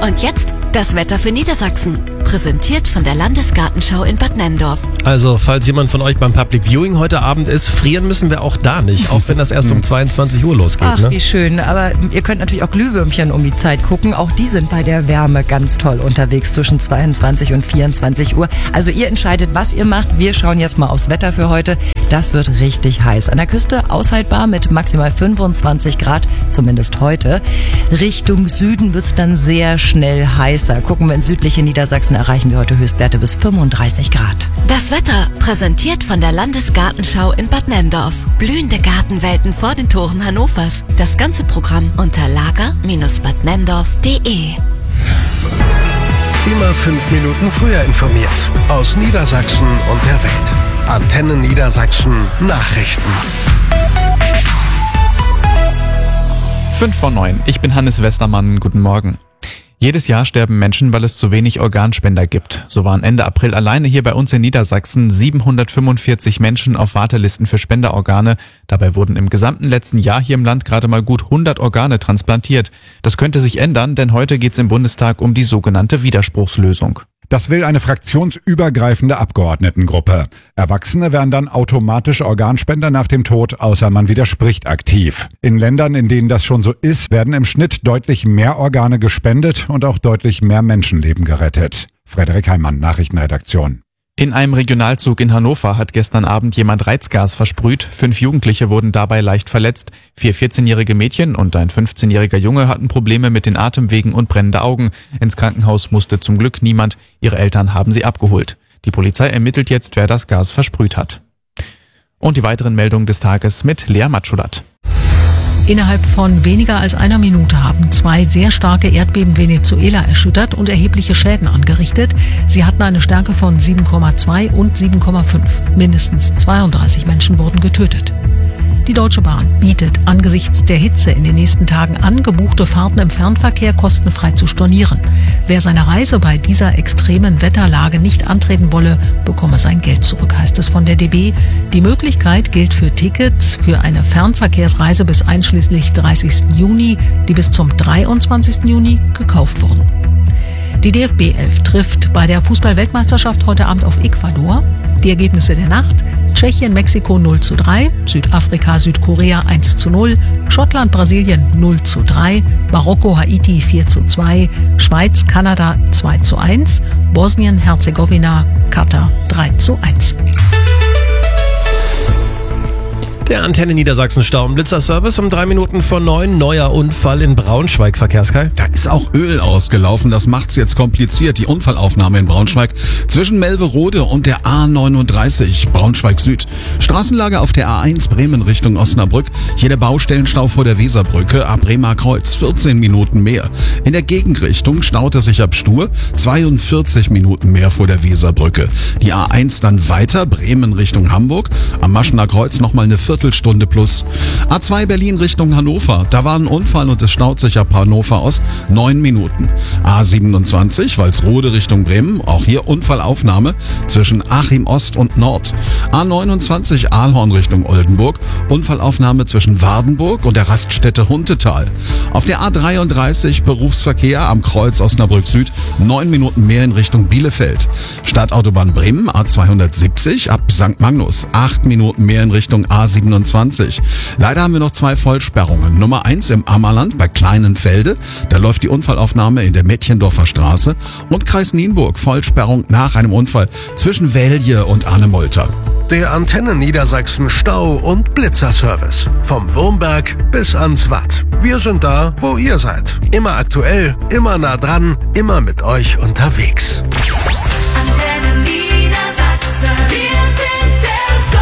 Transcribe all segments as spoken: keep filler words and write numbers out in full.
Und jetzt das Wetter für Niedersachsen. Präsentiert von der Landesgartenschau in Bad Nenndorf. Also, falls jemand von euch beim Public Viewing heute Abend ist, frieren müssen wir auch da nicht. Auch wenn das erst um zweiundzwanzig Uhr losgeht. Ach, ne? wie schön. Aber ihr könnt natürlich auch Glühwürmchen um die Zeit gucken. Auch die sind bei der Wärme ganz toll unterwegs zwischen zweiundzwanzig und vierundzwanzig Uhr. Also ihr entscheidet, was ihr macht. Wir schauen jetzt mal aufs Wetter für heute. Das wird richtig heiß. An der Küste aushaltbar mit maximal fünfundzwanzig Grad, zumindest heute. Richtung Süden wird's dann sehr schnell heißer. Gucken wir ins südliche Niedersachsen, erreichen wir heute Höchstwerte bis fünfunddreißig Grad. Das Wetter präsentiert von der Landesgartenschau in Bad Nenndorf. Blühende Gartenwelten vor den Toren Hannovers. Das ganze Programm unter lager Bindestrich bad nenndorf punkt de. Immer fünf Minuten früher informiert. Aus Niedersachsen und der Welt. Antenne Niedersachsen Nachrichten. fünf vor neun. Ich bin Hannes Westermann. Guten Morgen. Jedes Jahr sterben Menschen, weil es zu wenig Organspender gibt. So waren Ende April alleine hier bei uns in Niedersachsen siebenhundertfünfundvierzig Menschen auf Wartelisten für Spenderorgane. Dabei wurden im gesamten letzten Jahr hier im Land gerade mal gut hundert Organe transplantiert. Das könnte sich ändern, denn heute geht es im Bundestag um die sogenannte Widerspruchslösung. Das will eine fraktionsübergreifende Abgeordnetengruppe. Erwachsene werden dann automatisch Organspender nach dem Tod, außer man widerspricht aktiv. In Ländern, in denen das schon so ist, werden im Schnitt deutlich mehr Organe gespendet und auch deutlich mehr Menschenleben gerettet. Frederik Heimann, Nachrichtenredaktion. In einem Regionalzug in Hannover hat gestern Abend jemand Reizgas versprüht. Fünf Jugendliche wurden dabei leicht verletzt. Vier vierzehnjährige Mädchen und ein fünfzehnjähriger Junge hatten Probleme mit den Atemwegen und brennende Augen. Ins Krankenhaus musste zum Glück niemand. Ihre Eltern haben sie abgeholt. Die Polizei ermittelt jetzt, wer das Gas versprüht hat. Und die weiteren Meldungen des Tages mit Lea Matschulat. Innerhalb von weniger als einer Minute haben zwei sehr starke Erdbeben Venezuela erschüttert und erhebliche Schäden angerichtet. Sie hatten eine Stärke von sieben Komma zwei und sieben Komma fünf. Mindestens zweiunddreißig Menschen wurden getötet. Die Deutsche Bahn bietet angesichts der Hitze in den nächsten Tagen an, gebuchte Fahrten im Fernverkehr kostenfrei zu stornieren. Wer seine Reise bei dieser extremen Wetterlage nicht antreten wolle, bekomme sein Geld zurück, heißt es von der D B. Die Möglichkeit gilt für Tickets für eine Fernverkehrsreise bis einschließlich dreißigsten Juni, die bis zum dreiundzwanzigsten Juni gekauft wurden. Die D F B elf trifft bei der Fußball-Weltmeisterschaft heute Abend auf Ecuador. Die Ergebnisse der Nacht: Tschechien, Mexiko null zu drei, Südafrika, Südkorea eins zu null, Schottland, Brasilien null zu drei, Marokko, Haiti vier zu zwei, Schweiz, Kanada zwei zu eins, Bosnien, Herzegowina, Katar drei zu eins. Der Antenne Niedersachsen Stauenblitzer-Service um drei Minuten vor neun. Neuer Unfall in Braunschweig. Verkehrskei. Da ist auch Öl ausgelaufen. Das macht's jetzt kompliziert. Die Unfallaufnahme in Braunschweig zwischen Melverode und der A neununddreißig Braunschweig Süd. Straßenlage auf der A eins Bremen Richtung Osnabrück. Hier der Baustellenstau vor der Weserbrücke ab Bremer Kreuz. vierzehn Minuten mehr. In der Gegenrichtung staute sich ab Stur zweiundvierzig Minuten mehr vor der Weserbrücke. Die A eins dann weiter Bremen Richtung Hamburg. Am Maschener Kreuz nochmal eine Viertelstunde plus. A zwei Berlin Richtung Hannover. Da war ein Unfall und es staut sich ab Hannover aus. Neun Minuten. A siebenundzwanzig Walsrode Richtung Bremen. Auch hier Unfallaufnahme zwischen Achim Ost und Nord. A neunundzwanzig Ahlhorn Richtung Oldenburg. Unfallaufnahme zwischen Wardenburg und der Raststätte Huntetal. Auf der A dreiunddreißig Berufsverkehr am Kreuz Osnabrück Süd. Neun Minuten mehr in Richtung Bielefeld. Stadtautobahn Bremen A zweihundertsiebzig ab Sankt Magnus. Acht Minuten mehr in Richtung A siebenundzwanzig. Leider haben wir noch zwei Vollsperrungen. Nummer eins im Ammerland bei Kleinenfelde. Da läuft die Unfallaufnahme in der Mädchendorfer Straße. Und Kreis Nienburg, Vollsperrung nach einem Unfall zwischen Wälje und Arnemolter. Der Antenne Niedersachsen Stau- und Blitzerservice. Vom Wurmberg bis ans Watt. Wir sind da, wo ihr seid. Immer aktuell, immer nah dran, immer mit euch unterwegs. Antenne Niedersachsen. Wir sind der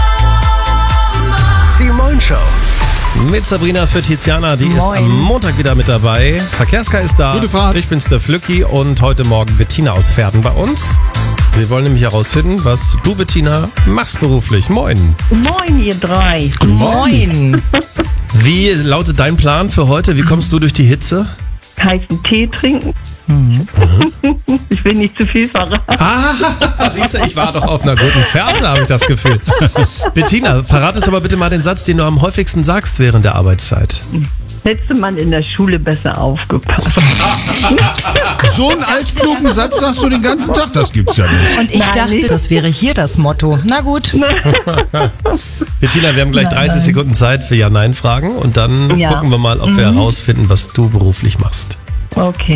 Sommer. Die Moin Show. Mit Sabrina für Tiziana, die Moin. ist am Montag wieder mit dabei. Verkehrskei ist da. Gute Fahrt. Ich bin's der Flücki und heute Morgen Bettina aus Verden bei uns. Wir wollen nämlich herausfinden, was du, Bettina, machst beruflich. Moin. Moin, ihr drei. Moin. Wie lautet dein Plan für heute? Wie kommst du durch die Hitze? Heißen Tee trinken. Mhm. Ich will nicht zu viel verraten. Ah, siehst du, ich war doch auf einer guten Fährte, habe ich das Gefühl. Bettina, verrat uns aber bitte mal den Satz, den du am häufigsten sagst während der Arbeitszeit. Hätte man in der Schule besser aufgepasst. So einen altklugen Satz sagst du den ganzen Tag, das gibt's ja nicht. Und ich Nein, dachte, nicht. das wäre hier das Motto. Na gut. Bettina, wir haben gleich Nein, dreißig nein. Sekunden Zeit für Ja-Nein-Fragen und dann Ja. gucken wir mal, ob wir herausfinden, was du beruflich machst. Okay.